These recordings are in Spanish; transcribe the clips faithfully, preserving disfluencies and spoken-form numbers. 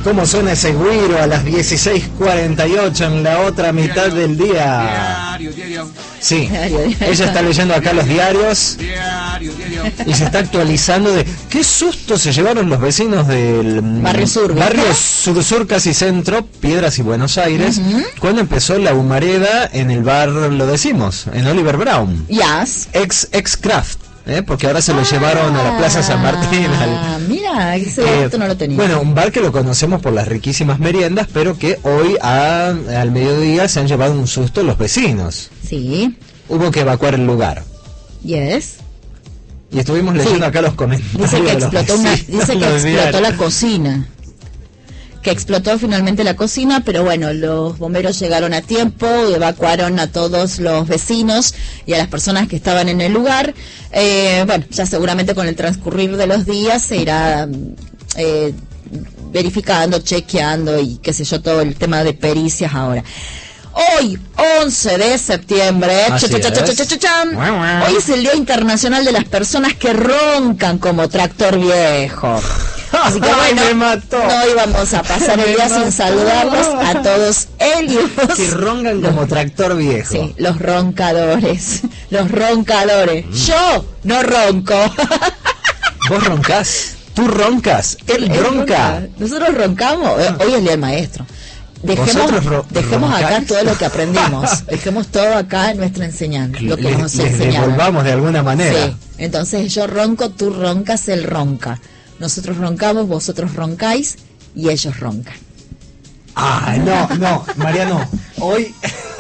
¿Cómo suena ese güiro a las dieciséis cuarenta y ocho en la otra mitad Diario, del día? Diario, diario. Sí, Diario, diario. ella está leyendo acá los diarios Diario, diario. y se está actualizando de qué susto se llevaron los vecinos del Barrio Sur, ¿verdad? barrio Sur Sur, casi centro, Piedras y Buenos Aires, Ujú. cuando empezó la humareda en el bar, lo decimos, en Oliver Brown, Yes. ex ex Craft, ¿eh? Porque ahora se lo llevaron a la Plaza San Martín. Ah, al- mira, ese Eh, dato no lo tenía. Bueno, un bar que lo conocemos por las riquísimas meriendas, pero que hoy a- al mediodía se han llevado un susto los vecinos. Sí, Hubo que evacuar el lugar. yes. Y estuvimos leyendo Sí. acá los comentarios. Dice que de los explotó una, vecinos, dice que los explotó diarios. la cocina. Que explotó finalmente la cocina, pero bueno, los bomberos llegaron a tiempo, evacuaron a todos los vecinos y a las personas que estaban en el lugar. Eh, bueno, ya seguramente con el transcurrir de los días se irá eh, verificando, chequeando y qué sé yo, todo el tema de pericias ahora. Hoy, once de septiembre, Así cha, cha, cha, es. cha, cha, cha, chan. Guau, guau. Hoy es el Día Internacional de las Personas que roncan como tractor viejo. Así que Ay, bueno, me mató. no íbamos a pasar el Me día mató. sin saludarlos a todos ellos. Que roncan como tractor viejo. Sí, los roncadores, los roncadores. Mm. Yo no ronco. ¿Vos roncás? ¿Tú roncas? ¿Él Él ronca? Nosotros roncamos. Eh, Hoy es el día del maestro. Dejemos, ¿Vosotros ro- dejemos acá roncáis? todo lo que aprendimos. Dejemos todo acá en nuestra enseñanza. Lo que Les- nos les enseñaron. devolvamos de alguna manera. Sí. Entonces yo ronco, tú roncas, él ronca. Nosotros roncamos, vosotros roncáis y ellos roncan. Ah, no, no, Mariano. Hoy,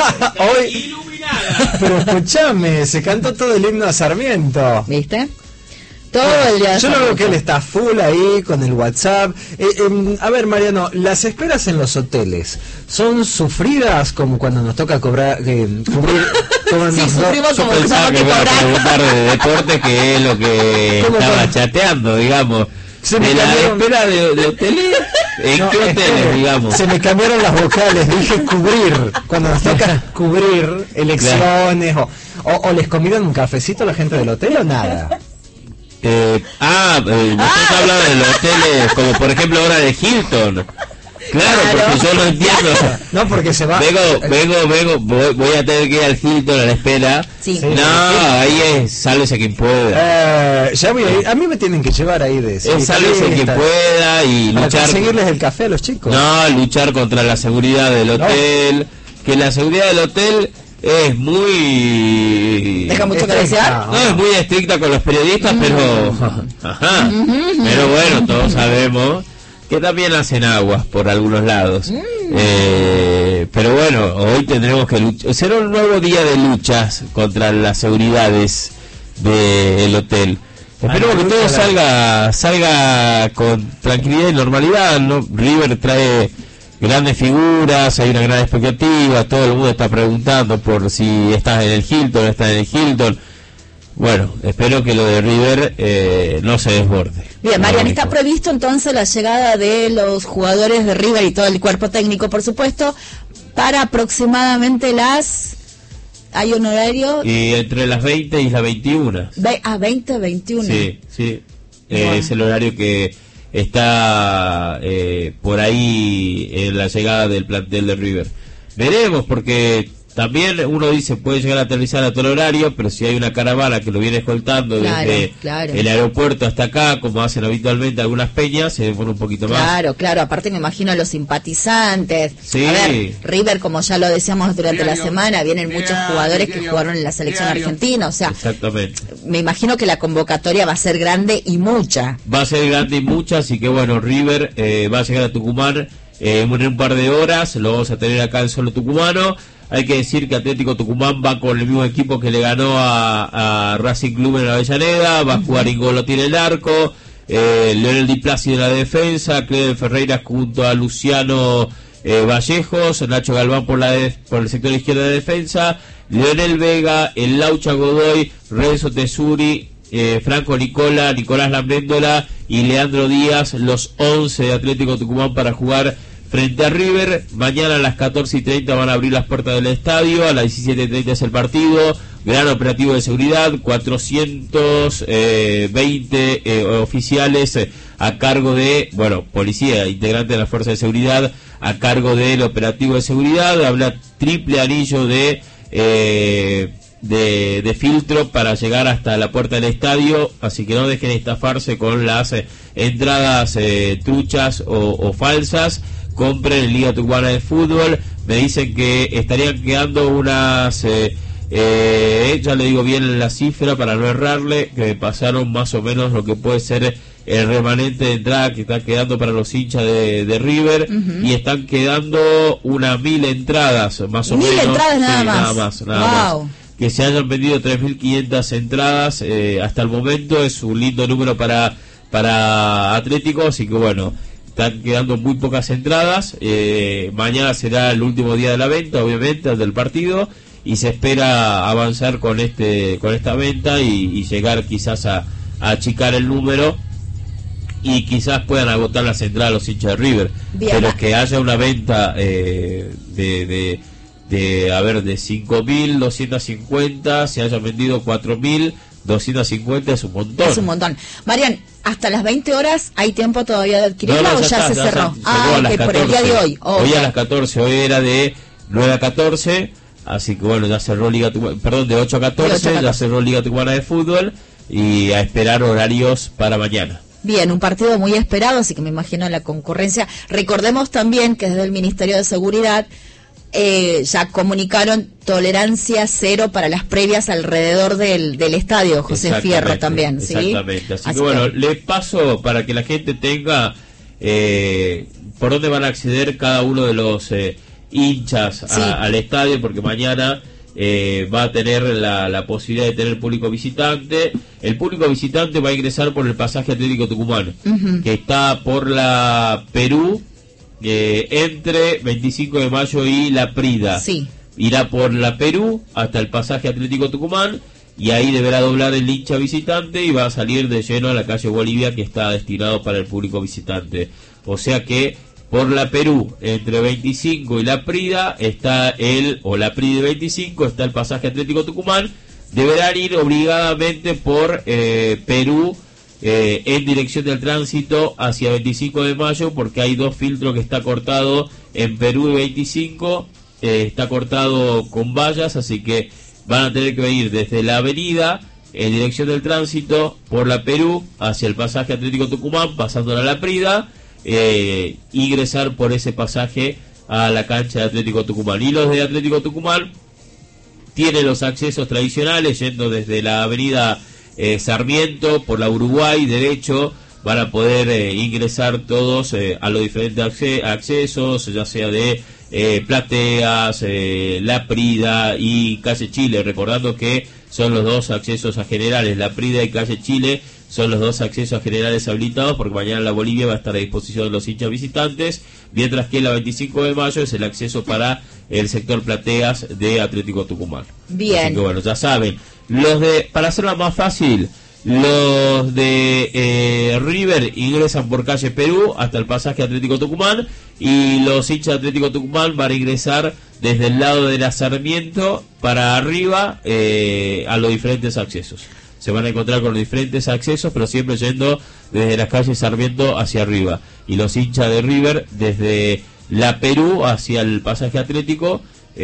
hoy. Pero escúchame, se cantó todo el himno a Sarmiento. ¿Viste? Todo el día. Yo no veo que él está full ahí con el WhatsApp. Eh, eh, a ver, Mariano, las esperas en los hoteles son sufridas como cuando nos toca cobrar, eh, cubrir. como Sí, nos- sufrimos Yo como pensaba que que iba a cobrar. preguntar de deporte, que es lo que ¿Cómo estaba con- chateando, digamos. Se me De la cambiaron- espera de, de hoteles, ¿en No, qué hoteles, espere, digamos? se me cambiaron las vocales, dije cubrir. Cuando nos toca cubrir elecciones o, o, o les convidan un cafecito a la gente del hotel o nada. Eh, ah, eh, nosotros hablamos de los hoteles, como por ejemplo ahora de Hilton. Claro, Claro. porque yo no entiendo. No, porque se va. Vengo, vengo, vengo, voy, voy a tener que ir al Hilton a la espera. Sí. No, ahí es, sálvese quien pueda. Eh, ya voy a ir. A mí me tienen que llevar ahí de Es sálvese quien pueda y para luchar. conseguirles el café a los chicos. No, luchar contra la seguridad del hotel. Que la seguridad del hotel es muy. Deja mucho que Estricta. desear. No, es muy estricta con los periodistas, pero. Ajá. Pero bueno, todos sabemos que también hacen aguas por algunos lados. Eh, pero bueno, hoy tendremos que luchar. Será un nuevo día de luchas contra las seguridades del hotel. Esperemos que todo salga salga con tranquilidad y normalidad, ¿no? River trae grandes figuras, hay una gran expectativa, todo el mundo está preguntando por si estás en el Hilton, no estás en el Hilton. Bueno, espero que lo de River eh, no se desborde. Bien, Marian, Lo está único. previsto entonces la llegada de los jugadores de River y todo el cuerpo técnico, por supuesto, para aproximadamente las... ¿Hay un horario? Y entre las veinte y las veintiuna. Ve- a veinte, veintiuno. Sí, sí. Eh, Bueno. Es el horario que está eh, por ahí en la llegada del plantel de River. Veremos, porque también uno dice puede llegar a aterrizar a todo el horario, pero si hay una caravana que lo viene escoltando Claro, desde claro. el aeropuerto hasta acá, como hacen habitualmente algunas peñas, se demora un poquito más. Claro, claro, aparte me imagino a los simpatizantes. Sí. A ver, River, como ya lo decíamos durante la Diario, semana, vienen muchos diario, jugadores que diario, jugaron en la selección diario. argentina, o sea, Exactamente. me imagino que la convocatoria va a ser grande y mucha. Va a ser grande y mucha, así que bueno, River eh, va a llegar a Tucumán eh, en un par de horas, lo vamos a tener acá en Solo Tucumano. Hay que decir que Atlético Tucumán va con el mismo equipo que le ganó a, a Racing Club en la Avellaneda, va a jugar Ingoloti en el arco, eh, Leonel Di Plácido en la defensa, Cleber Ferreira junto a Luciano eh, Vallejos, Nacho Galván por, la de- por el sector izquierdo de defensa, Leonel Vega, el Laucha Godoy, Renzo Tesuri, eh, Franco Nicola, Nicolás Lambréndola y Leandro Díaz, los once de Atlético Tucumán para jugar frente a River. Mañana a las catorce y treinta van a abrir las puertas del estadio, a las diecisiete y treinta es el partido. gran operativo de seguridad, cuatrocientos veinte eh, oficiales eh, a cargo de, bueno, policía, integrante de la fuerza de seguridad, a cargo del operativo de seguridad. Habla triple anillo de, eh, de, de filtro para llegar hasta la puerta del estadio, así que no dejen estafarse con las eh, entradas eh, truchas o, o falsas. Compren en Liga Tucumana de Fútbol. Me dicen que estarían quedando unas, eh, eh, ya le digo bien la cifra para no errarle, que pasaron más o menos lo que puede ser el remanente de entrada que está quedando para los hinchas de, de River, uh-huh. y están quedando unas mil entradas, más o mil menos. Mil entradas nada, sí, más. nada más. Nada wow. más. Que se hayan vendido tres mil quinientas entradas eh, hasta el momento, es un lindo número para, para Atlético, así que bueno, están quedando muy pocas entradas. Eh, mañana será el último día de la venta, obviamente, del partido, y se espera avanzar con este con esta venta y, y llegar quizás a, a achicar el número y quizás puedan agotar las entradas los hinchas de River. Bien. Pero que haya una venta eh, de, de, de, a ver, de cinco mil doscientos cincuenta, se hayan vendido cuatro mil doscientos cincuenta, es un montón. Es un montón. Marian, hasta las veinte horas hay tiempo todavía de adquirirla, no, no, o ya, ya está, se ya cerró. Se, ah, se que por el día de hoy. Oh, hoy okay. a las catorce, hoy era de nueve a catorce, así que bueno, ya cerró Liga Tucumana, perdón, de ocho a catorce, ya cerró Liga Tucumana de Fútbol, y a esperar horarios para mañana. Bien, un partido muy esperado, así que me imagino la concurrencia. Recordemos también que desde el Ministerio de Seguridad eh, ya comunicaron tolerancia cero para las previas alrededor del, del estadio José Fierro también, ¿sí? Exactamente, así, así que bueno, que... le paso para que la gente tenga eh, por dónde van a acceder cada uno de los eh, hinchas a, sí. al estadio, porque mañana eh, va a tener la, la posibilidad de tener público visitante. El público visitante va a ingresar por el pasaje Atlético Tucumán, uh-huh. que está por la Perú, eh, entre veinticinco de mayo y La Prida. Sí. Irá por la Perú hasta el pasaje Atlético Tucumán, y ahí deberá doblar el hincha visitante y va a salir de lleno a la calle Bolivia, que está destinado para el público visitante. O sea que por la Perú, entre veinticinco y La Prida, está el, o La Prida y veinticinco, está el pasaje Atlético Tucumán. Deberán ir obligadamente por eh, Perú, eh, en dirección del tránsito hacia veinticinco de mayo, porque hay dos filtros que está cortado en Perú y veinticinco, eh, está cortado con vallas, así que van a tener que venir desde la avenida en dirección del tránsito por la Perú hacia el pasaje Atlético Tucumán, pasando a La Prida, eh, ingresar por ese pasaje a la cancha de Atlético Tucumán. Y los de Atlético Tucumán tienen los accesos tradicionales, yendo desde la avenida eh, Sarmiento por la Uruguay derecho, van a poder eh, ingresar todos eh, a los diferentes acce- accesos, ya sea de eh, Plateas, eh, La Prida y Calle Chile, recordando que son los dos accesos a generales, La Prida y Calle Chile son los dos accesos a generales habilitados, porque mañana la Bolivia va a estar a disposición de los hinchas visitantes, mientras que la veinticinco de mayo es el acceso para el sector Plateas de Atlético Tucumán. Bien. Así que bueno, ya saben, los de, para hacerla más fácil, los de eh, River ingresan por calle Perú hasta el pasaje Atlético Tucumán, y los hinchas de Atlético Tucumán van a ingresar desde el lado de la Sarmiento para arriba eh, a los diferentes accesos. Se van a encontrar con los diferentes accesos, pero siempre yendo desde las calles Sarmiento hacia arriba. Y los hinchas de River desde la Perú hacia el pasaje Atlético,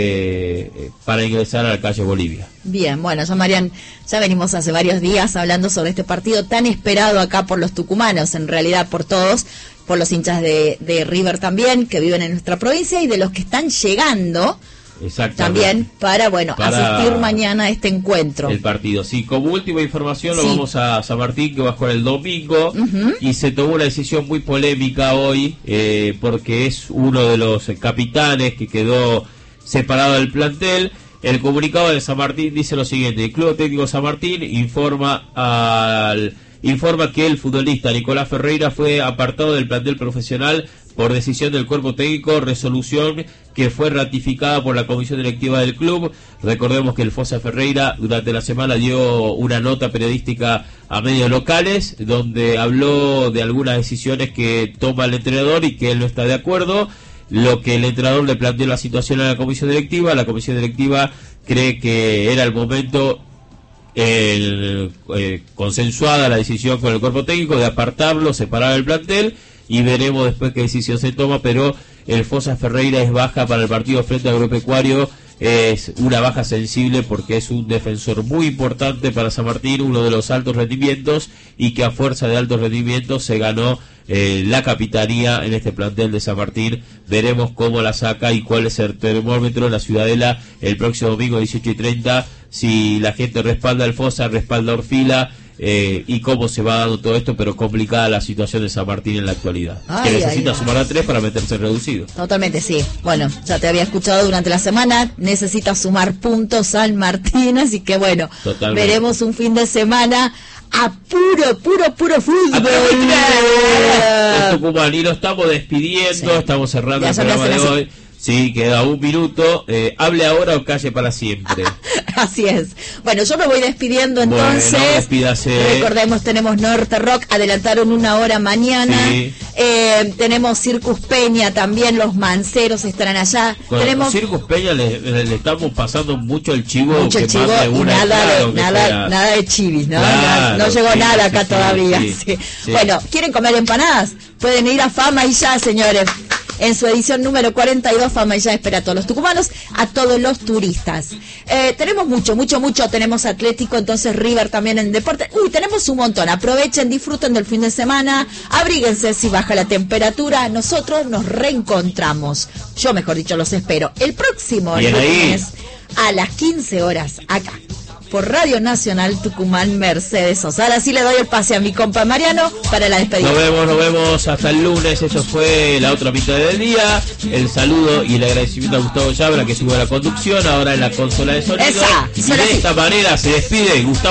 Eh, para ingresar a la calle Bolivia. Bien, bueno, ya Marian, ya venimos hace varios días hablando sobre este partido tan esperado acá por los tucumanos, en realidad por todos, por los hinchas de, de River también, que viven en nuestra provincia, y de los que están llegando también para, bueno, para asistir mañana a este encuentro. El partido, sí. Como última información, lo sí. vamos a San Martín, que va a jugar el domingo, uh-huh. y se tomó una decisión muy polémica hoy, eh, porque es uno de los capitanes que quedó separado del plantel. El comunicado de San Martín dice lo siguiente: el Club Técnico San Martín informa al informa que el futbolista Nicolás Ferreira fue apartado del plantel profesional por decisión del cuerpo técnico, resolución que fue ratificada por la comisión directiva del club. Recordemos que el Fosa Ferreira durante la semana dio una nota periodística a medios locales donde habló de algunas decisiones que toma el entrenador y que él no está de acuerdo. lo que el entrenador le planteó la situación a la comisión directiva. La comisión directiva cree que era el momento el, eh, consensuada la decisión con el cuerpo técnico de apartarlo, separar el plantel, y veremos después qué decisión se toma, pero el Fossa Ferreira es baja para el partido frente al Agropecuario. Es una baja sensible porque es un defensor muy importante para San Martín, uno de los altos rendimientos, y que a fuerza de altos rendimientos se ganó eh, la capitanía en este plantel de San Martín. Veremos cómo la saca y cuál es el termómetro en la Ciudadela el próximo domingo dieciocho y treinta, si la gente respalda al Fossa, respalda a Orfila, eh, y cómo se va dando todo esto, pero complicada la situación de San Martín en la actualidad. Ay, que necesita ay, sumar a tres para meterse reducido. Totalmente, sí. Bueno, ya te había escuchado durante la semana, necesita sumar puntos San Martín, así que bueno, totalmente. Veremos un fin de semana a puro, puro, puro fútbol. El tucumanino estamos despidiendo, sí. Estamos cerrando ya el programa de hoy. Sí, queda un minuto. Eh, hable ahora o calle para siempre. Así es. Bueno, yo me voy despidiendo entonces. Bueno, despídase. Recordemos, tenemos Norte Rock, adelantaron una hora mañana. Sí. Eh, tenemos Circus Peña también, los manceros estarán allá. Bueno, tenemos Circus Peña le, le, le estamos pasando mucho el chivo. Mucho que el chivo más de y una nada, claro, de, nada, sea. nada de chivis, ¿no? Claro, no, no llegó sí, nada acá sí, todavía. sí, Sí. Sí. Bueno, ¿quieren comer empanadas? Pueden ir a Fama y Ya, señores. En su edición número cuarenta y dos, Fama y Ya espera a todos los tucumanos, a todos los turistas. Eh, tenemos mucho, mucho, mucho. Tenemos Atlético, entonces River también en deporte. Uy, tenemos un montón. Aprovechen, disfruten del fin de semana. Abríguense si baja la temperatura. Nosotros nos reencontramos. Yo, mejor dicho, los espero el próximo lunes a las quince horas acá, por Radio Nacional Tucumán, Mercedes Sosa. Ahora sí le doy el pase a mi compa Mariano para la despedida. Nos vemos, nos vemos hasta el lunes. Esto fue la otra mitad del día. El saludo y el agradecimiento a Gustavo Llabra, que estuvo en la conducción, ahora en la consola de sonido. Esa, y de esta manera se despide Gustavo